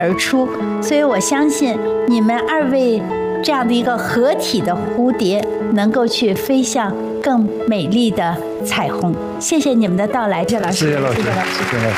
而出。所以我相信你们二位这样的一个合体的蝴蝶，能够去飞向更美丽的彩虹。谢谢你们的到来，谢谢老师， 谢谢老师，谢谢老师。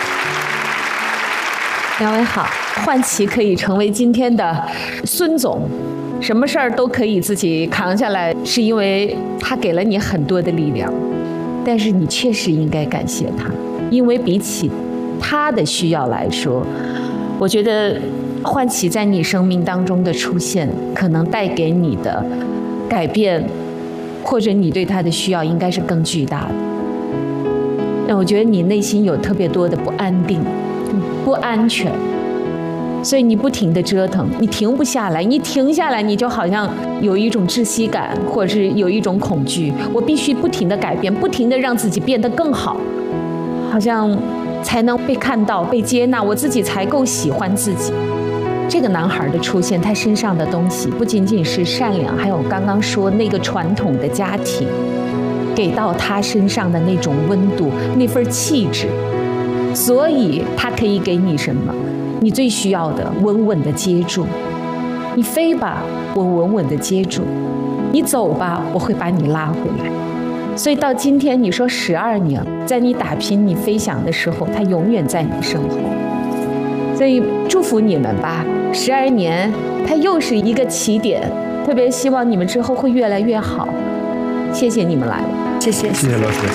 两位好，焕琪可以成为今天的孙总，什么事儿都可以自己扛下来，是因为他给了你很多的力量。但是你确实应该感谢他，因为比起他的需要来说，我觉得焕琪在你生命当中的出现，可能带给你的改变，或者你对他的需要，应该是更巨大的。那我觉得你内心有特别多的不安定、不安全，所以你不停地折腾，你停不下来，你停下来，你就好像有一种窒息感，或者是有一种恐惧。我必须不停地改变，不停地让自己变得更好，好像才能被看到、被接纳，我自己才够喜欢自己。这个男孩的出现，他身上的东西不仅仅是善良，还有刚刚说那个传统的家庭给到他身上的那种温度、那份气质，所以他可以给你什么？你最需要的，稳稳的接住。你飞吧，我稳稳的接住；你走吧，我会把你拉回来。所以到今天，你说12年，在你打拼、你飞翔的时候，他永远在你身后。所以祝福你们吧，12年，它又是一个起点。特别希望你们之后会越来越好。谢谢你们来了， 谢谢， 谢谢老师。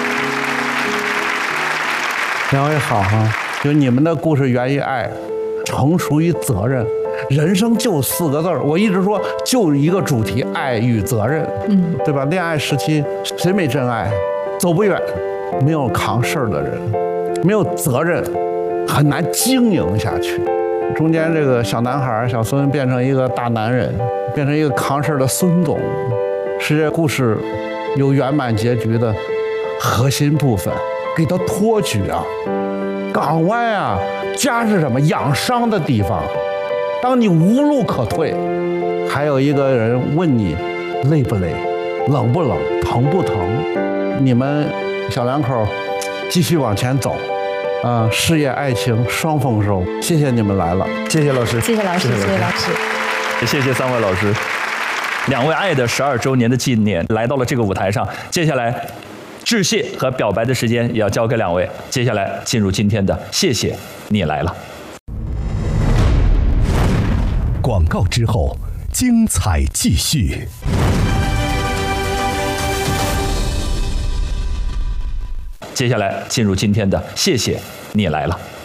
两位好哈，就你们的故事源于爱，成熟于责任。人生就4个字儿，我一直说就一个主题：爱与责任。对吧？恋爱时期谁没真爱？走不远。没有扛事儿的人，没有责任，很难经营下去。中间这个小男孩小孙变成一个大男人，变成一个扛事儿的孙总，是这故事有圆满结局的核心部分。给他托举啊，港湾啊，家是什么？养伤的地方。当你无路可退，还有一个人问你累不累，冷不冷，疼不疼？你们小两口继续往前走，事业爱情双丰收。谢谢你们来了，谢谢老师， 谢谢老师，谢谢老师， 谢谢3位老师。2位爱的12周年的纪念来到了这个舞台上，接下来致谢和表白的时间也要交给2位。接下来进入今天的谢谢你来了。 广告之后，精彩继续。 接下来进入今天的谢谢你来了。